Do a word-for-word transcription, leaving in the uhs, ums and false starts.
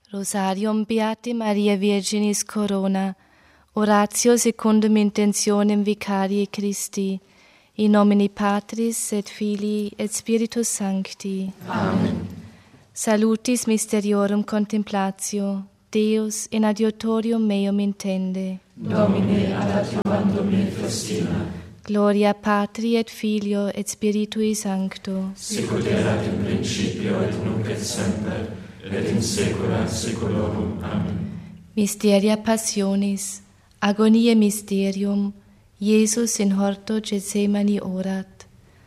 Rosarium Beate Maria Virginis Corona, oratio secundum intentionem vicarie Christi, in nomine Patris et Filii et Spiritus Sancti. Amen. Salutis mysteriorum contemplatio, Deus in adiutorium meum intende. Domine ad adiuvandum me festina. Gloria Patri et Filio et Spiritui Sancto. Sicut erat in principio et nunc et semper, et in saecula saeculorum. Amen. Mysteria Passionis, agoniae mysterium, Iesus in horto Gethsemani orat.